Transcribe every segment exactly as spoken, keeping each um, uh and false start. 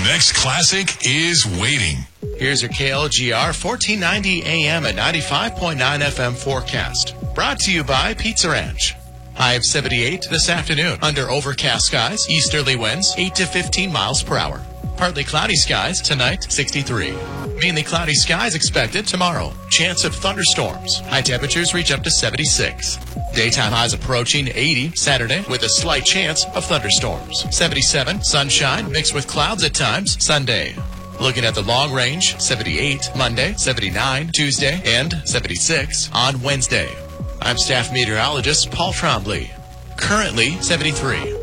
next classic is waiting. Here's your K L G R fourteen ninety A M at ninety-five point nine F M forecast. Brought to you by Pizza Ranch. High of seventy-eight this afternoon. Under overcast skies, easterly winds eight to fifteen miles per hour. Partly cloudy skies tonight, sixty-three. Mainly cloudy skies expected tomorrow. Chance of thunderstorms. High temperatures reach up to seventy-six. Daytime highs approaching eighty Saturday with a slight chance of thunderstorms. seventy-seven, sunshine mixed with clouds at times Sunday. Looking at the long range, seventy-eight Monday, seventy-nine Tuesday, and seventy-six on Wednesday. I'm staff meteorologist Paul Trombley. Currently seventy-three.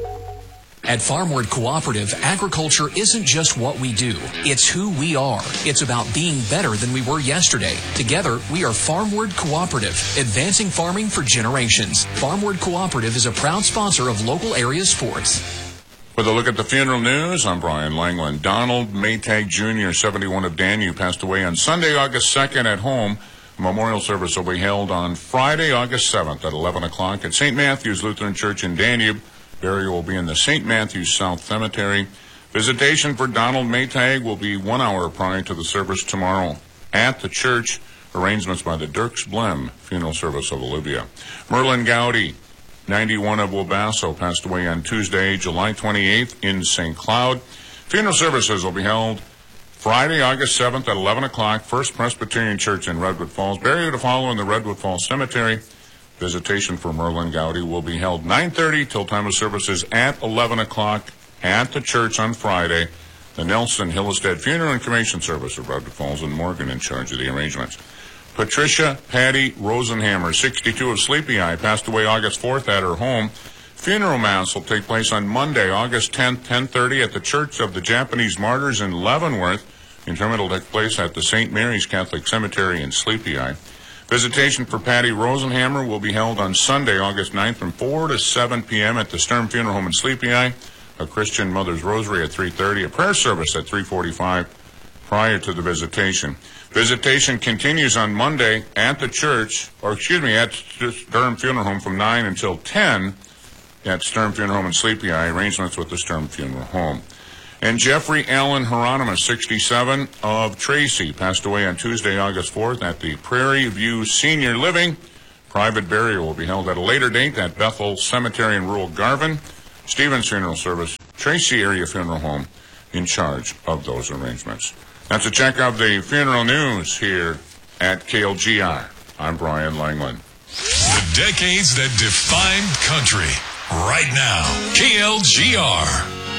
At Farmward Cooperative, agriculture isn't just what we do. It's who we are. It's about being better than we were yesterday. Together, we are Farmward Cooperative, advancing farming for generations. Farmward Cooperative is a proud sponsor of local area sports. With a look at the funeral news, I'm Brian Langland. Donald Maytag Junior, seventy-one of Danube, passed away on Sunday, August second at home. A memorial service will be held on Friday, August seventh at eleven o'clock at Saint Matthew's Lutheran Church in Danube. Burial will be in the Saint Matthew's South Cemetery. Visitation for Donald Maytag will be one hour prior to the service tomorrow at the church. Arrangements by the Dirks Blem Funeral Service of Olivia. Merlin Gowdy, ninety-one of Wabasso, passed away on Tuesday, July twenty-eighth in Saint Cloud. Funeral services will be held Friday, August seventh at eleven o'clock, First Presbyterian Church in Redwood Falls. Burial to follow in the Redwood Falls Cemetery. Visitation for Merlin Gowdy will be held nine thirty till time of services at eleven o'clock at the church on Friday. The Nelson Hillestead Funeral and Cremation Service of Redwood Falls and Morgan in charge of the arrangements. Patricia Patty Rosenhammer, sixty-two of Sleepy Eye, passed away August fourth at her home. Funeral mass will take place on Monday, August tenth, ten thirty at the Church of the Japanese Martyrs in Leavenworth. Interment will take place at the Saint Mary's Catholic Cemetery in Sleepy Eye. Visitation for Patty Rosenhammer will be held on Sunday, August ninth from four to seven p.m. at the Sturm Funeral Home in Sleepy Eye. A Christian Mother's Rosary at three thirty. A prayer service at three forty-five prior to the visitation. Visitation continues on Monday at the church, or excuse me, at Sturm Funeral Home from nine until ten at Sturm Funeral Home in Sleepy Eye. Arrangements with the Sturm Funeral Home. And Jeffrey Allen Hieronymus, sixty-seven of Tracy, passed away on Tuesday, August fourth at the Prairie View Senior Living. Private burial will be held at a later date at Bethel Cemetery in rural Garvin. Stevens Funeral Service, Tracy Area Funeral Home, in charge of those arrangements. That's a check of the funeral news here at K L G R. I'm Brian Langland. The decades that defined country. Right now, K L G R.